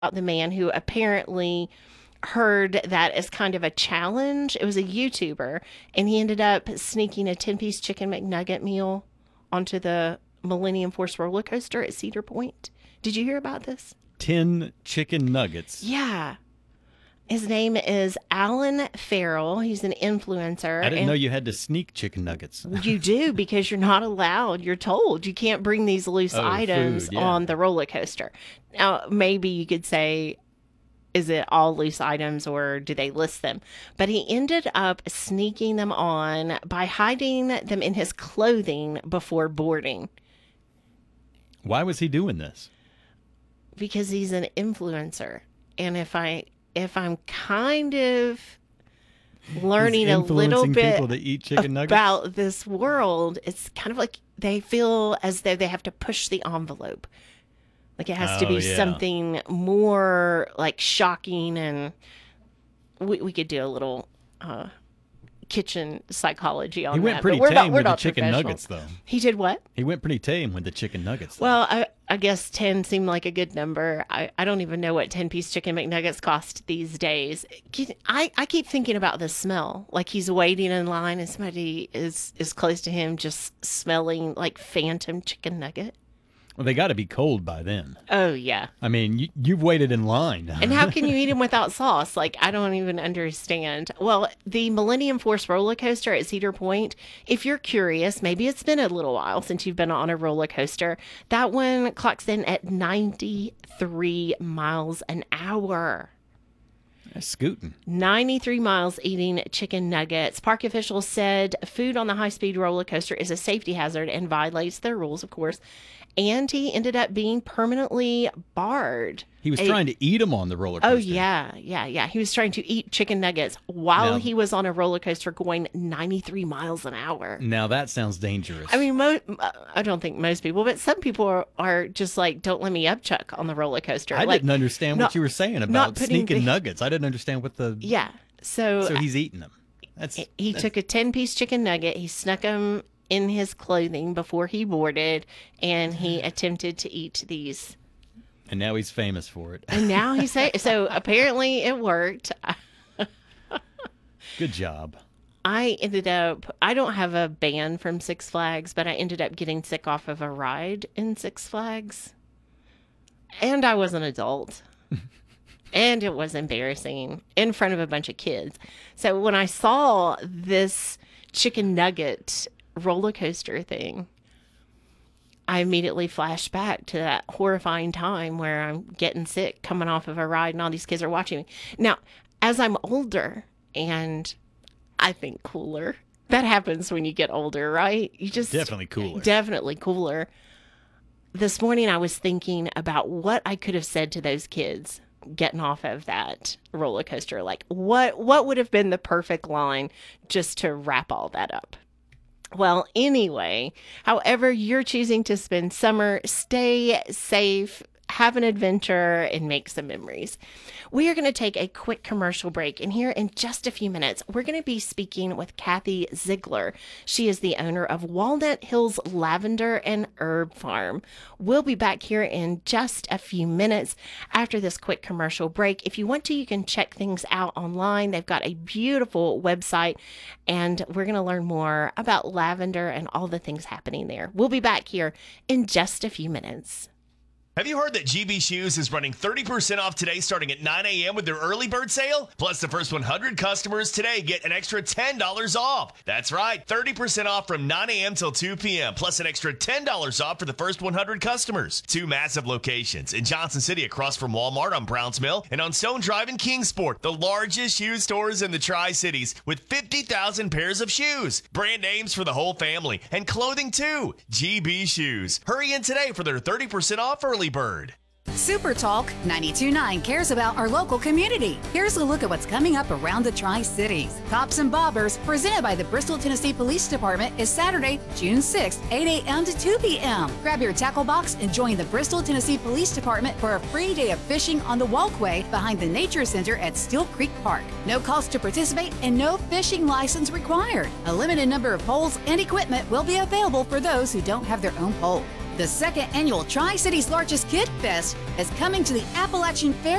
the man who apparently heard that as kind of a challenge. It was a YouTuber, and he ended up sneaking a 10-piece chicken McNugget meal onto the Millennium Force roller coaster at Cedar Point. Did you hear about this? 10 chicken nuggets. Yeah. His name is Alan Farrell. He's an influencer. I didn't know you had to sneak chicken nuggets. You do, because you're not allowed. You're told you can't bring these loose items on the roller coaster. Now, maybe you could say, is it all loose items or do they list them? But he ended up sneaking them on by hiding them in his clothing before boarding. Why was he doing this? Because he's an influencer. And if I'm kind of learning a little bit people to eat chicken nuggets about this world, it's kind of like they feel as though they have to push the envelope. Like it has to be something more like shocking, and we could do a little kitchen psychology on that. He went pretty tame with the chicken nuggets, though. He did what? He went pretty tame with the chicken nuggets, though. Well, I guess 10 seemed like a good number. I don't even know what 10-piece chicken McNuggets cost these days. I keep thinking about the smell. Like he's waiting in line and somebody is close to him just smelling like phantom chicken nugget. Well, they got to be cold by then. Oh, yeah. I mean, you've waited in line. And how can you eat them without sauce? Like, I don't even understand. Well, the Millennium Force roller coaster at Cedar Point, if you're curious, maybe it's been a little while since you've been on a roller coaster. That one clocks in at 93 miles an hour. That's scooting. 93 miles eating chicken nuggets. Park officials said food on the high-speed roller coaster is a safety hazard and violates their rules, of course. And he ended up being permanently barred. He was trying to eat them on the roller coaster. Oh, yeah. He was trying to eat chicken nuggets while he was on a roller coaster going 93 miles an hour. Now, that sounds dangerous. I mean, I don't think most people, but some people are just like, don't let me upchuck on the roller coaster. I didn't understand what you were saying about sneaking nuggets. I didn't understand what the... Yeah, so he's eating them. He took a 10-piece chicken nugget, he snuck them in his clothing before he boarded, and he attempted to eat these. And now he's famous for it. And now so apparently it worked. Good job. I don't have a ban from Six Flags, but I ended up getting sick off of a ride in Six Flags. And I was an adult. And it was embarrassing in front of a bunch of kids. So when I saw this chicken nugget roller coaster thing, I immediately flashed back to that horrifying time where I'm getting sick coming off of a ride and all these kids are watching me. Now, as I'm older and I think cooler, that happens when you get older, right? You just definitely cooler. This morning I was thinking about what I could have said to those kids getting off of that roller coaster. Like what would have been the perfect line just to wrap all that up? Well, anyway, however you're choosing to spend summer, stay safe, have an adventure, and make some memories. We are going to take a quick commercial break, and here in just a few minutes, we're going to be speaking with Kathy Ziegler. She is the owner of Walnut Hills Lavender and Herb Farm. We'll be back here in just a few minutes after this quick commercial break. If you want to, you can check things out online. They've got a beautiful website, and we're going to learn more about lavender and all the things happening there. We'll be back here in just a few minutes. Have you heard that GB Shoes is running 30% off today starting at 9 a.m. with their early bird sale? Plus, the first 100 customers today get an extra $10 off. That's right, 30% off from 9 a.m. till 2 p.m. Plus an extra $10 off for the first 100 customers. 2 massive locations in Johnson City across from Walmart on Browns Mill and on Stone Drive in Kingsport. The largest shoe stores in the Tri-Cities with 50,000 pairs of shoes. Brand names for the whole family and clothing too. GB Shoes. Hurry in today for their 30% off early bird. Super Talk 92.9 cares about our local community. Here's a look at what's coming up around the Tri-Cities. Cops and Bobbers, presented by the Bristol, Tennessee Police Department, is Saturday, June 6th, 8 a.m. to 2 p.m. Grab your tackle box and join the Bristol, Tennessee Police Department for a free day of fishing on the walkway behind the Nature Center at Steel Creek Park. No cost to participate and no fishing license required. A limited number of poles and equipment will be available for those who don't have their own pole. The second annual Tri-Cities Largest Kid Fest is coming to the Appalachian Fair